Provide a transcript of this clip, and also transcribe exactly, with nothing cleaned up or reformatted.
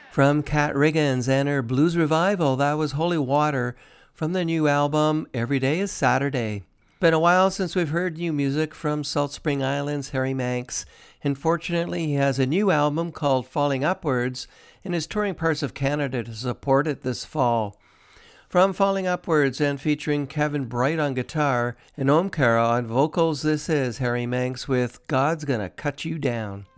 From Kat Riggins and her blues revival, that was Holy Water from the new album Every Day is Saturday. Been a while since we've heard new music from Salt Spring Island's Harry Manx, and fortunately he has a new album called Falling Upwards and is touring parts of Canada to support it this fall. From Falling Upwards and featuring Kevin Bright on guitar and Omkara on vocals, this is Harry Manx with God's Gonna Cut You Down.